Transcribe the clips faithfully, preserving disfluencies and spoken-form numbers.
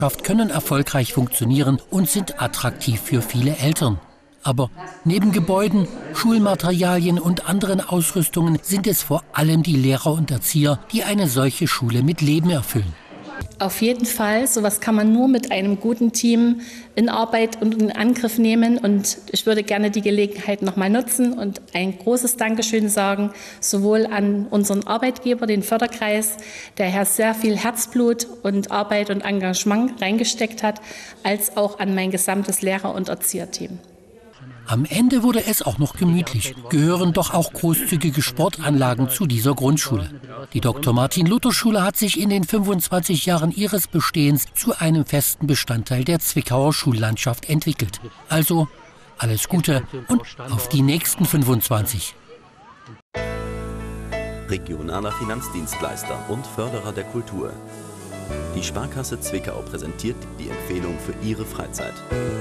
können erfolgreich funktionieren und sind attraktiv für viele Eltern. Aber neben Gebäuden, Schulmaterialien und anderen Ausrüstungen sind es vor allem die Lehrer und Erzieher, die eine solche Schule mit Leben erfüllen. Auf jeden Fall, sowas kann man nur mit einem guten Team in Arbeit und in Angriff nehmen. Und ich würde gerne die Gelegenheit nochmal nutzen und ein großes Dankeschön sagen, sowohl an unseren Arbeitgeber, den Förderkreis, der hier sehr viel Herzblut und Arbeit und Engagement reingesteckt hat, als auch an mein gesamtes Lehrer- und Erzieherteam. Am Ende wurde es auch noch gemütlich. Gehören doch auch großzügige Sportanlagen zu dieser Grundschule. Die Doktor Martin Luther Schule hat sich in den fünfundzwanzig Jahren ihres Bestehens zu einem festen Bestandteil der Zwickauer Schullandschaft entwickelt. Also alles Gute und auf die nächsten fünfundzwanzig. Regionaler Finanzdienstleister und Förderer der Kultur. Die Sparkasse Zwickau präsentiert die Empfehlung für Ihre Freizeit.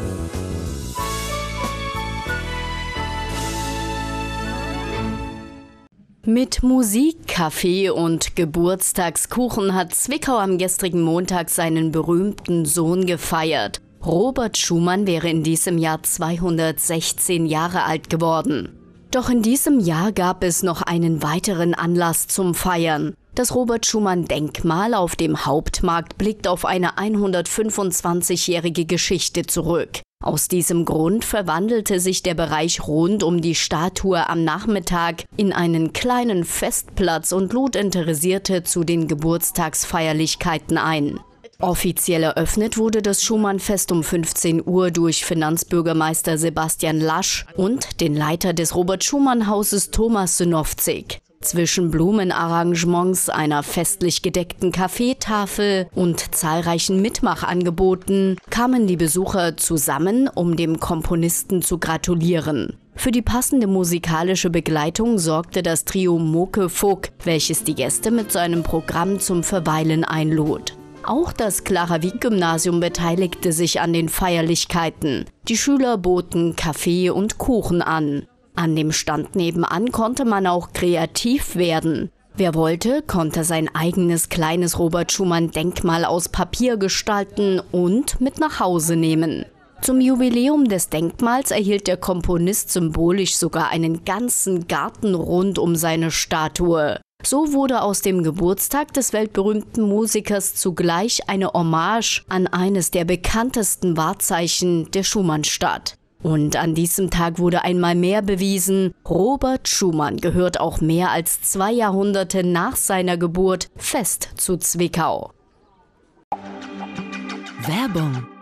Mit Musik, Kaffee und Geburtstagskuchen hat Zwickau am gestrigen Montag seinen berühmten Sohn gefeiert. Robert Schumann wäre in diesem Jahr zweihundertsechzehn Jahre alt geworden. Doch in diesem Jahr gab es noch einen weiteren Anlass zum Feiern. Das Robert-Schumann-Denkmal auf dem Hauptmarkt blickt auf eine hundertfünfundzwanzigjährige Geschichte zurück. Aus diesem Grund verwandelte sich der Bereich rund um die Statue am Nachmittag in einen kleinen Festplatz und lud Interessierte zu den Geburtstagsfeierlichkeiten ein. Offiziell eröffnet wurde das Schumann-Fest um fünfzehn Uhr durch Finanzbürgermeister Sebastian Lasch und den Leiter des Robert-Schumann-Hauses Thomas Synowczyk. Zwischen Blumenarrangements, einer festlich gedeckten Kaffeetafel und zahlreichen Mitmachangeboten kamen die Besucher zusammen, um dem Komponisten zu gratulieren. Für die passende musikalische Begleitung sorgte das Trio Moke Fog, welches die Gäste mit seinem Programm zum Verweilen einlud. Auch das Clara-Wieck-Gymnasium beteiligte sich an den Feierlichkeiten. Die Schüler boten Kaffee und Kuchen an. An dem Stand nebenan konnte man auch kreativ werden. Wer wollte, konnte sein eigenes kleines Robert-Schumann-Denkmal aus Papier gestalten und mit nach Hause nehmen. Zum Jubiläum des Denkmals erhielt der Komponist symbolisch sogar einen ganzen Garten rund um seine Statue. So wurde aus dem Geburtstag des weltberühmten Musikers zugleich eine Hommage an eines der bekanntesten Wahrzeichen der Schumannstadt. Und an diesem Tag wurde einmal mehr bewiesen, Robert Schumann gehört auch mehr als zwei Jahrhunderte nach seiner Geburt fest zu Zwickau. Werbung